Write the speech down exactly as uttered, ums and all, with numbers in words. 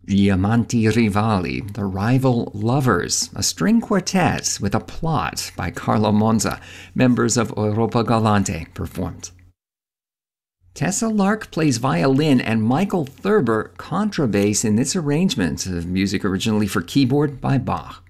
Gli Amanti Rivali, The Rival Lovers, a string quartet with a plot by Carlo Monza, members of Europa Galante, performed. Tessa Lark plays violin and Michael Thurber contrabass in this arrangement of music originally for keyboard by Bach.